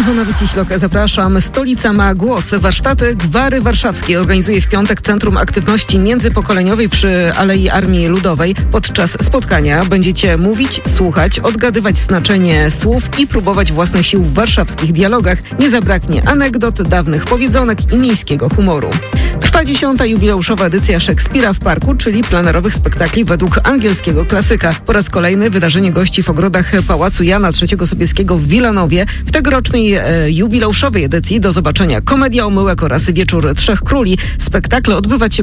Iwona Wyciślok, zapraszam. Stolica ma głos. Warsztaty Gwary Warszawskiej organizuje w piątek Centrum Aktywności Międzypokoleniowej przy Alei Armii Ludowej. Podczas spotkania będziecie mówić, słuchać, odgadywać znaczenie słów i próbować własnych sił w warszawskich dialogach. Nie zabraknie anegdot, dawnych powiedzonek i miejskiego humoru. Trwa 10. jubileuszowa edycja Szekspira w Parku, czyli plenerowych spektakli według angielskiego klasyka. Po raz kolejny wydarzenie gości w ogrodach Pałacu Jana III Sobieskiego w Wilanowie. W tegorocznej jubileuszowej edycji do zobaczenia Komedia Omyłek oraz Wieczór Trzech Króli. Spektakle odbywać się